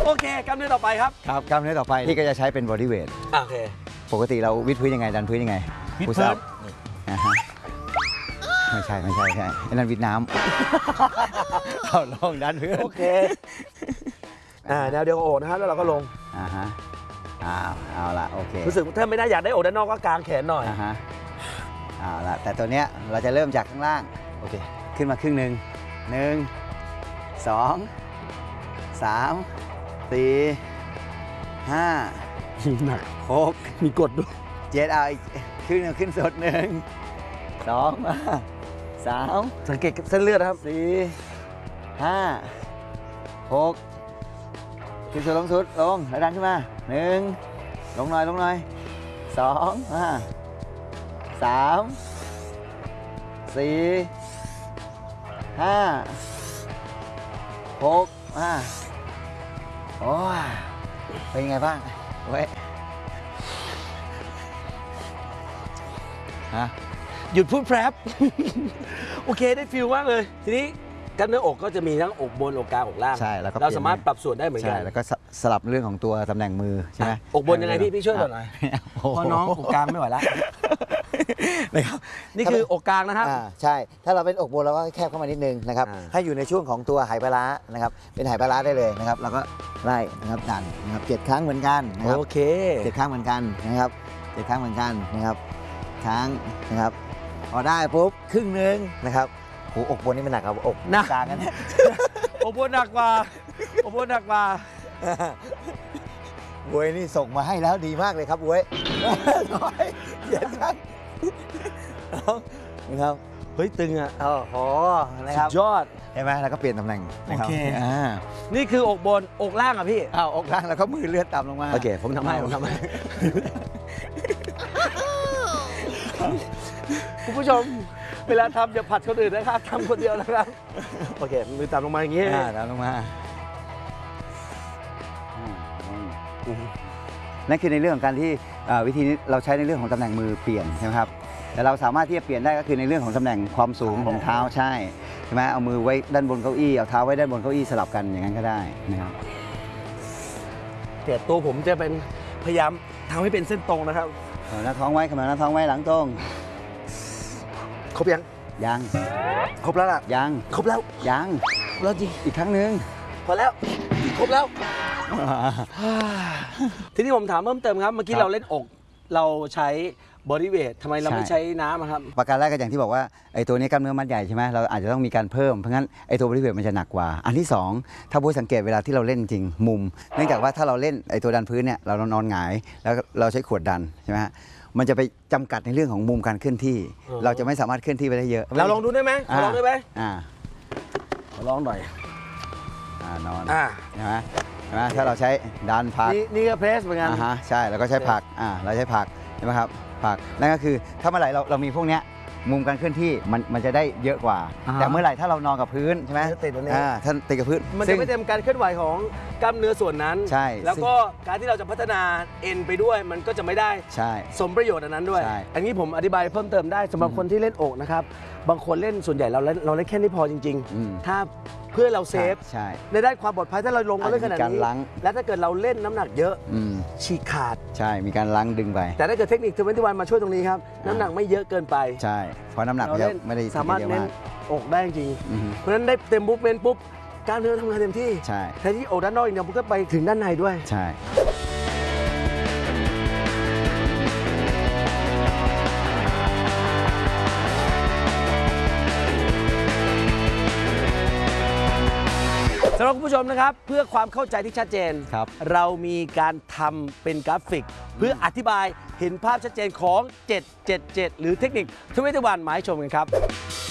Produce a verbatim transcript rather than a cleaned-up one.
โอเคกล้ามเนื้อต่อไปครับครับกล้ามเนื้อต่อไปพี่ก็จะใช้เป็นบอดี้เวทโอเคปกติเราวิดพื้นยังไงดันพื้นยังไงวิดพื้นไม่ใช่ไม่ใช่ใช่ไอ้นั่นวิดน้ำเอาลงดันพื้นโอเคอ่าแนวเดียวกับโอกนะครับแล้วเราก็ลงอ่าฮะอ้าวเอาละโอเครู้สึกถ้าไม่ได้อยากได้อกด้านนอกก็กางแขนหน่อยอ่าฮะเอาละแต่ตัวเนี้ยเราจะเริ่มจากข้างล่างโอเคขึ้นมาครึ่งหนึ่งหนึ่งสองสามสี่ห้าหนักหกมีกดด้วยเจ็ดเอาอีกขึ้นขึ้นสดหนึ่งสองมาสามสังเกตเส้นเลือดครับสี่ห้าหกขึ้นสุดลงสุดลงแล้วดันขึ้นมาหนึ่งลงหน่อยลงหน่อยสองมาสามสี่ห้าหกมาโอ้ยเป็นยังไงบ้างเว้ยฮะหยุดพูดแพรบโอเคได้ฟิลมากเลยทีนี้กล้ามเนื้ออกก็จะมีทั้งอกบนอกกลางอกล่างใช่แล้วก็เราสามารถปรับส่วนได้เหมือนกันใช่แล้วก็สลับเรื่องของตัวตำแหน่งมือใช่ไหมอกบนยังไงพี่พี่ช่วยหน่อยพอน้องอกกลางไม่ไหวแล้วนะครับนี่คืออกกลางนะครับใช่ถ้าเราเป็นอกบนเราก็แคบเข้ามานิดนึงนะครับให้อยู่ในช่วงของตัวไหปลาร้านะครับเป็นไหปลาร้าได้เลยนะครับแล้วก็ไล่นะครับดันนะครับเจ็ดครั้งเหมือนกันนะครับโอเคเจ็ดครั้งเหมือนกันนะครับเจ็ดครั้งเหมือนกันนะครับครั้งนะครับพอได้ปุ๊บครึ่งหนึ่งนะครับโอ้อกบนนี่มันหนักครับอกหนักกลางกันเนี่ยอกบนหนักกว่าอกบนหนักกว่าบวยนี่ส่งมาให้แล้วดีมากเลยครับบวยน้อยเย็นจังนะครับเฮ้ยตึงอ่ะโอ้โหนะครับยอดใช่ไหมแล้วก็เปลี่ยนตำแหน่งโอเคนี่คืออกบนอกล่างอ่ะพี่อ้าวอกล่างแล้วก็มือเลื่อนต่ำลงมาโอเคผมทำให้ผมทำให้คุณผู้ชมเวลาทำอย่าผัดคนอื่นนะครับทำคนเดียวนะครับโอเคมือต่ำลงมาอย่างนี้ต่ำลงมานั่นคือในเรื่องของการที่วิธีนี้เราใช้ในเรื่องของตำแหน่งมือเปลี่ยนใช่ไหมครับแต่เราสามารถที่จะเปลี่ยนได้ก็คือในเรื่องของตำแหน่งความสูงของเท้าใช่ใช่ไหมเอามือไว้ด้านบนเก้าอี้เอาเท้าไว้ด้านบนเก้าอี้สลับกันอย่างนั้นก็ได้นะครับแต่ตัวผมจะเป็นพยายามทำให้เป็นเส้นตรงนะครับหน้าท้องไว้ขนาดหน้าท้องไว้หลังตรงครบยังยังครบแล้วล่ะยังครบแล้วยังแล้วจริงอีกครั้งหนึ่งพอแล้วครบแล้วทีนี้ผมถามเพิ่มเติมครับเมื่อกี้เราเล่นอกเราใช้บอดี้เวททำไมเราไม่ใช้น้ำครับประการแรกก็อย่างที่บอกว่าไอ้ตัวนี้กล้ามเนื้อมัดใหญ่ใช่ไหมเราอาจจะต้องมีการเพิ่มเพราะงั้นไอ้ตัวบอดี้เวทมันจะหนักกว่าอันที่สองถ้าผู้สังเกตเวลาที่เราเล่นจริงมุมเนื่องจากว่าถ้าเราเล่นไอ้ตัวดันพื้นเนี่ยเรานอนหงายแล้วเราใช้ขวดดันใช่ไหมฮะมันจะไปจำกัดในเรื่องของมุมการเคลื่อนที่เราจะไม่สามารถเคลื่อนที่ไปได้เยอะเราลองดูได้ไหมลองได้ไหมอ่าลองหน่อยอ่านอนอ่าใช่ไหมใช่ไหมถ้าเราใช้ดันผักนี่ก็เพรสเหมือนกันอ่าฮะใช่แล้วก็ใช้ผักอ่าเราใช้ผักใช่ไหมครับผักนั่นก็คือถ้าเมื่อไหร่เราเรามีพวกเนี้ยมุมการเคลื่อนที่มันมันจะได้เยอะกว่าแต่เมื่อไหร่ถ้าเรานอนกับพื้นใช่ไหมติดตรงนี้ถ้าติดกับพื้นมันจะไม่เต็มการเคลื่อนไหวของกล้ามเนื้อส่วนนั้นใช่แล้วก็การที่เราจะพัฒนาเอ็นไปด้วยมันก็จะไม่ได้ใช่สมประโยชน์อันนั้นด้วยอันนี้ผมอธิบายเพิ่มเติมได้สำหรับคนที่เล่นอกนะครับบางคนเล่นส่วนใหญ่เราเล่นเราเล่นแค่นี้พอจริงๆถ้าเพื่อเราเซฟในด้านความปลอดภัยถ้าเราลงมาเล่นขนาดนี้และถ้าเกิดเราเล่นน้ำหนักเยอะฉีกขาดใช่มีการล้างดึงไปแต่ถ้าเกิดเทคนิคทเวนตี้วันมาช่วยตรงนี้ครับน้ำหนักไม่เยอะเกินไปใช่เพราะน้ำหนักไม่ได้สามารถเน้นอกได้จริงเพราะฉะนั้นได้เต็มบุ๊กเมนปุ๊บกล้ามเนื้อทำงานเต็มที่ใช่แทนที่อกด้านนอกอย่างเดียวก็ไปถึงด้านในด้วยใช่สำหรับคุณผู้ชมนะครับเพื่อความเข้าใจที่ชัดเจนรเรามีการทำเป็นกราฟิกเพื่ออธิบายเห็นภาพชัดเจนของเจ็ด เจ็ด เจ็ดหรือเทคนิคทเวนตี้วันมาให้ชมกันครับ